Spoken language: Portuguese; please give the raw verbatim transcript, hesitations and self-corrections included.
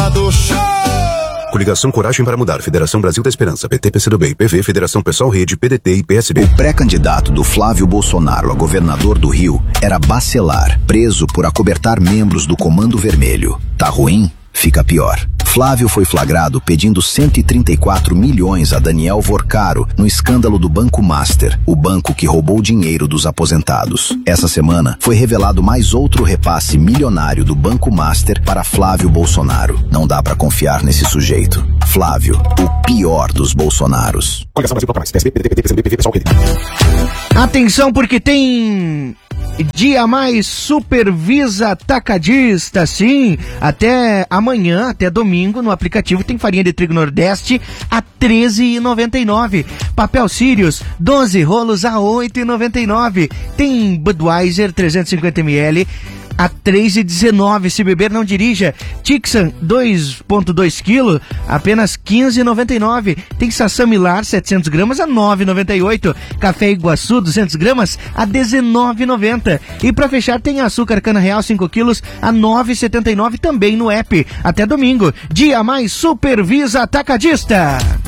lado, show! Coligação Coragem para Mudar, Federação Brasil da Esperança, P T, P C do B, P V, Federação Pessoal Rede, P D T e P S B. O pré-candidato do Flávio Bolsonaro a governador do Rio era Bacelar, preso por acobertar membros do Comando Vermelho. Tá ruim? Fica pior. Flávio foi flagrado pedindo cento e trinta e quatro milhões a Daniel Vorcaro no escândalo do Banco Master, o banco que roubou dinheiro dos aposentados. Essa semana foi revelado mais outro repasse milionário do Banco Master para Flávio Bolsonaro. Não dá pra confiar nesse sujeito. Flávio, o pior dos Bolsonaros. Atenção, porque tem Dia Mais Supervisa Atacadista, sim. Até amanhã, até domingo, no aplicativo tem farinha de trigo Nordeste a treze reais e noventa e nove centavos. Papel Sirius, doze rolos a oito reais e noventa e nove centavos. Tem Budweiser trezentos e cinquenta mililitros a três reais e dezenove centavos. Se beber, não dirija. Tixan dois vírgula dois quilos, apenas quinze reais e noventa e nove centavos. Tem Sassamilar setecentos gramas a nove reais e noventa e oito centavos. Café Iguaçu duzentas gramas a dezenove reais e noventa centavos. E pra fechar tem açúcar Cana Real cinco quilos a nove reais e setenta e nove centavos também no app. Até domingo, Dia Mais Supervisa Atacadista.